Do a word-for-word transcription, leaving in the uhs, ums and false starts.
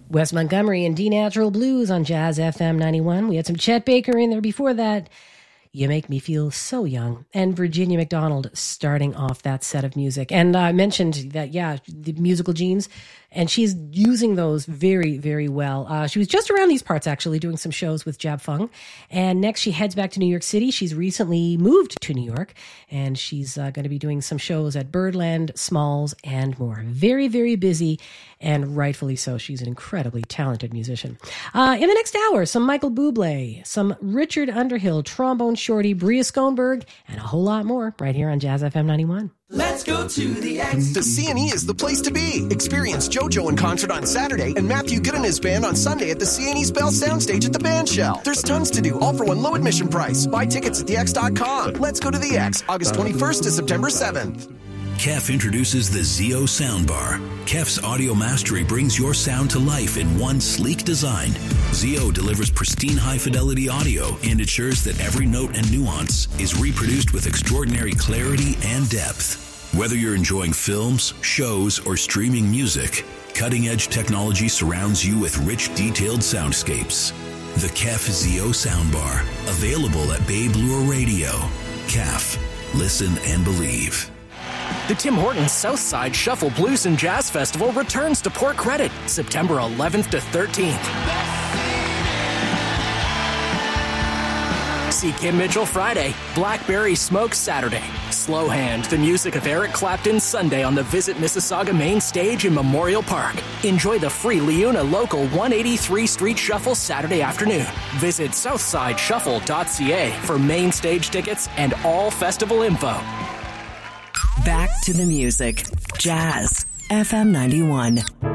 Wes Montgomery and D Natural Blues on Jazz F M ninety-one. We had some Chet Baker in there before that. You Make Me Feel So Young. And Virginia McDonald starting off that set of music. And I mentioned that, yeah, the musical genes, and she's using those very, very well. Uh, she was just around these parts, actually, doing some shows with Jab Fung. And next she heads back to New York City. She's recently moved to New York, and she's uh, going to be doing some shows at Birdland, Smalls, and more. Very, very busy, and rightfully so. She's an incredibly talented musician. Uh, in the next hour, some Michael Bublé, some Richard Underhill, Trombone Shorty, Bria Schoenberg, and a whole lot more right here on Jazz F M ninety-one. Let's go to the X. The C and E is the place to be. Experience JoJo in concert on Saturday and Matthew Good and his band on Sunday at the C and E's Bell Soundstage at the Band Shell. There's tons to do, all for one low admission price. Buy tickets at the X dot com. Let's go to the X, August twenty-first to September seventh. K E F introduces the Zeo Soundbar. K E F's audio mastery brings your sound to life in one sleek design. Zeo delivers pristine high-fidelity audio and ensures that every note and nuance is reproduced with extraordinary clarity and depth. Whether you're enjoying films, shows, or streaming music, cutting-edge technology surrounds you with rich, detailed soundscapes. The K E F Zeo Soundbar, available at Babe Lure Radio. K E F. Listen and believe. The Tim Hortons Southside Shuffle Blues and Jazz Festival returns to Port Credit, September eleventh to thirteenth. See Kim Mitchell Friday, Blackberry Smoke Saturday, Slow Hand, the music of Eric Clapton Sunday on the Visit Mississauga main stage in Memorial Park. Enjoy the free Leuna Local one eighty-three Street Shuffle Saturday afternoon. Visit southside shuffle dot c a for main stage tickets and all festival info. Back to the music. Jazz F M ninety-one.